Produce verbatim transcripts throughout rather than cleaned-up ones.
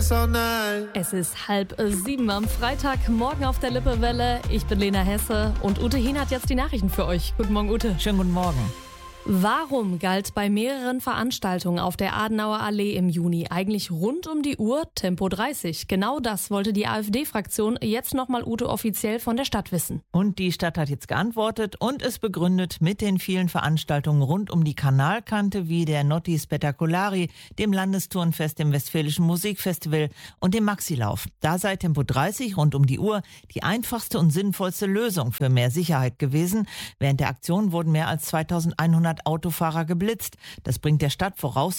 us all night. Es ist halb sieben am Freitagmorgen auf der Lippewelle. Ich bin Lena Hesse und Ute Hien hat jetzt die Nachrichten für euch. Guten Morgen, Ute. Schönen guten Morgen. Warum galt bei mehreren Veranstaltungen auf der Adenauer Allee im Juni eigentlich rund um die Uhr Tempo dreißig? Genau das wollte die AfD-Fraktion jetzt nochmal, Ute, offiziell von der Stadt wissen. Und die Stadt hat jetzt geantwortet und es begründet mit den vielen Veranstaltungen rund um die Kanalkante wie der Notti Spettacolari, dem Landesturnfest, dem Westfälischen Musikfestival und dem Maxilauf. Da sei Tempo dreißig rund um die Uhr die einfachste und sinnvollste Lösung für mehr Sicherheit gewesen. Während der Aktion wurden mehr als zweitausendeinhundert Autofahrer geblitzt. Das bringt der Stadt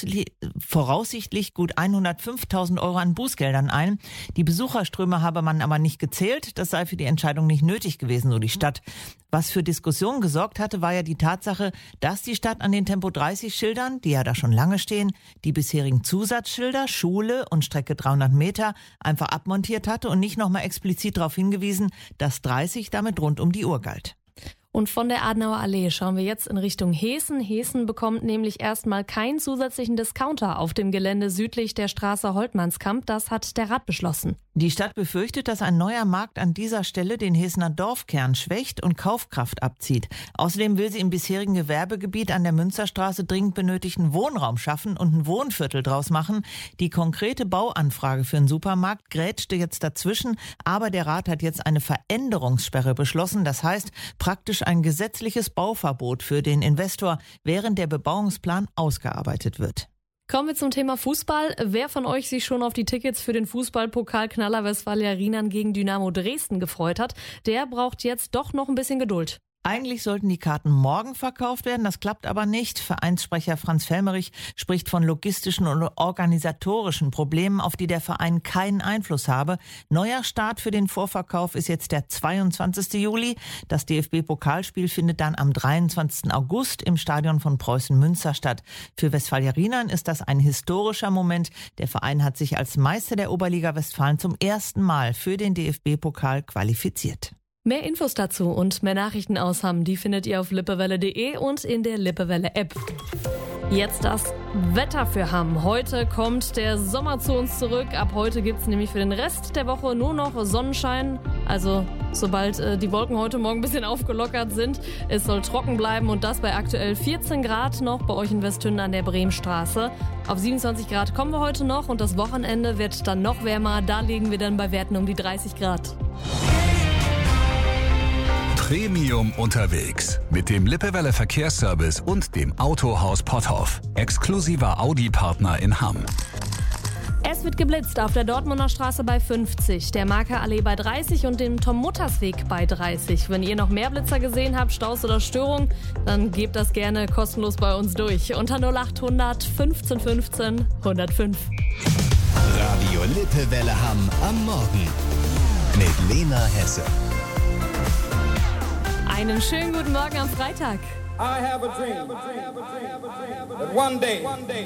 voraussichtlich gut hundertfünftausend Euro an Bußgeldern ein. Die Besucherströme habe man aber nicht gezählt. Das sei für die Entscheidung nicht nötig gewesen, so die Stadt. Was für Diskussionen gesorgt hatte, war ja die Tatsache, dass die Stadt an den Tempo dreißig Schildern, die ja da schon lange stehen, die bisherigen Zusatzschilder, Schule und Strecke dreihundert Meter einfach abmontiert hatte und nicht nochmal explizit darauf hingewiesen, dass dreißig damit rund um die Uhr galt. Und von der Adenauer Allee schauen wir jetzt in Richtung Heßen. Heßen bekommt nämlich erstmal keinen zusätzlichen Discounter auf dem Gelände südlich der Straße Holtmannskamp. Das hat der Rat beschlossen. Die Stadt befürchtet, dass ein neuer Markt an dieser Stelle den Heßener Dorfkern schwächt und Kaufkraft abzieht. Außerdem will sie im bisherigen Gewerbegebiet an der Münsterstraße dringend benötigten Wohnraum schaffen und ein Wohnviertel draus machen. Die konkrete Bauanfrage für einen Supermarkt grätschte jetzt dazwischen, aber der Rat hat jetzt eine Veränderungssperre beschlossen. Das heißt praktisch ein gesetzliches Bauverbot für den Investor, während der Bebauungsplan ausgearbeitet wird. Kommen wir zum Thema Fußball. Wer von euch sich schon auf die Tickets für den Fußballpokalknaller Westfalia Rienan gegen Dynamo Dresden gefreut hat, der braucht jetzt doch noch ein bisschen Geduld. Eigentlich sollten die Karten morgen verkauft werden, das klappt aber nicht. Vereinssprecher Franz Felmerich spricht von logistischen und organisatorischen Problemen, auf die der Verein keinen Einfluss habe. Neuer Start für den Vorverkauf ist jetzt der zweiundzwanzigsten Juli. Das D F B-Pokalspiel findet dann am dreiundzwanzigsten August im Stadion von Preußen Münster statt. Für Westfalia Rienan ist das ein historischer Moment. Der Verein hat sich als Meister der Oberliga Westfalen zum ersten Mal für den D F B-Pokal qualifiziert. Mehr Infos dazu und mehr Nachrichten aus Hamm, die findet ihr auf lippewelle punkt de und in der Lippewelle-App. Jetzt das Wetter für Hamm. Heute kommt der Sommer zu uns zurück. Ab heute gibt es nämlich für den Rest der Woche nur noch Sonnenschein. Also sobald äh, die Wolken heute Morgen ein bisschen aufgelockert sind. Es soll trocken bleiben und das bei aktuell vierzehn Grad noch bei euch in Westhünden an der Bremstraße. Auf siebenundzwanzig Grad kommen wir heute noch und das Wochenende wird dann noch wärmer. Da liegen wir dann bei Werten um die dreißig Grad. Premium unterwegs mit dem Lippewelle Verkehrsservice und dem Autohaus Potthoff. Exklusiver Audi-Partner in Hamm. Es wird geblitzt auf der Dortmunder Straße bei fünfzig, der Marker-Allee bei dreißig und dem Tom-Mutters-Weg bei dreißig. Wenn ihr noch mehr Blitzer gesehen habt, Staus oder Störungen, dann gebt das gerne kostenlos bei uns durch. Unter null achthundert fünfzehn fünfzehn hundertfünf. Radio Lippewelle Hamm am Morgen mit Lena Hesse. Einen schönen guten Morgen am Freitag. I have a dream that one day